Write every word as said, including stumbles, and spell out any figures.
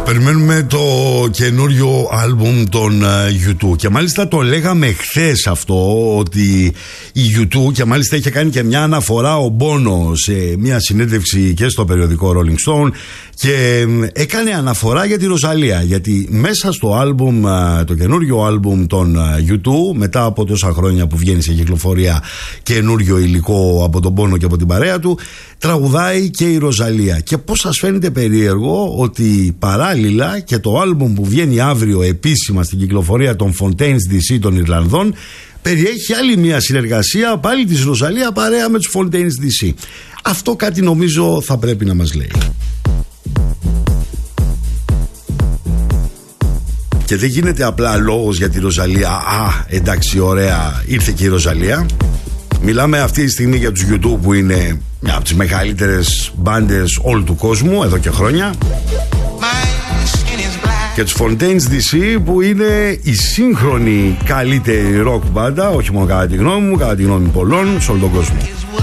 Περιμένουμε το καινούριο άλμπουμ των γιου τού. Και μάλιστα το λέγαμε χθες αυτό, ότι η γιου τού, και μάλιστα είχε κάνει και μια αναφορά ο Μπόνο σε μια συνέντευξη και στο περιοδικό Rolling Stone, και έκανε αναφορά για τη Ροζαλία. Γιατί μέσα στο άλμπουμ, το καινούριο άλμπουμ των γιου τού, μετά από τόσα χρόνια που βγαίνει σε κυκλοφορία καινούριο υλικό από τον Μπόνο και από την παρέα του, τραγουδάει και η Ροζαλία. Και πώς σας φαίνεται περίεργο ότι παράλληλα και το άλμπουμ που βγαίνει αύριο επίσημα στην κυκλοφορία των Fontaines ντι σι των Ιρλανδών περιέχει άλλη μια συνεργασία πάλι της Ροζαλία παρέα με τους Fontaines ντι σι. Αυτό κάτι νομίζω θα πρέπει να μας λέει. Και δεν γίνεται απλά λόγος για τη Ροζαλία. Α, εντάξει, ωραία, ήρθε και η Ροζαλία. Μιλάμε αυτή τη στιγμή για τους γιου τού, που είναι μια από τις μεγαλύτερες μπάντες όλου του κόσμου εδώ και χρόνια, και τους Fontaines ντι σι, που είναι η σύγχρονη καλύτερη rock μπάντα, όχι μόνο κατά τη γνώμη μου, κατά τη γνώμη πολλών, σε όλο τον κόσμο.